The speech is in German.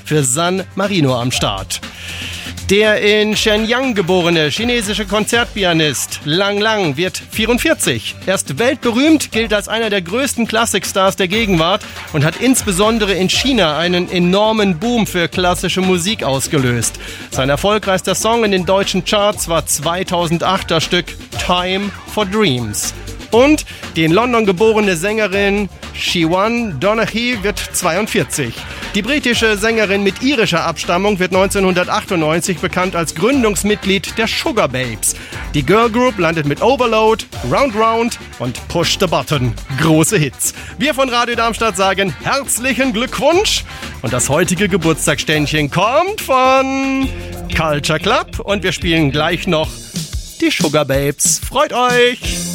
für San Marino am Start. Der in Shenyang geborene chinesische Konzertpianist Lang Lang wird 44. Er ist weltberühmt, gilt als einer der größten Klassikstars der Gegenwart und hat insbesondere in China einen enormen Boom für klassische Musik ausgelöst. Sein erfolgreichster Song in den deutschen Charts war 2008 Stück Time for Dreams. Und die in London geborene Sängerin Siobhan Donaghy wird 42. Die britische Sängerin mit irischer Abstammung wird 1998 bekannt als Gründungsmitglied der Sugababes. Die Girl Group landet mit Overload, Round Round und Push the Button. Große Hits. Wir von Radio Darmstadt sagen herzlichen Glückwunsch. Und das heutige Geburtstagsständchen kommt von Culture Club. Und wir spielen gleich noch die Sugababes. Freut euch!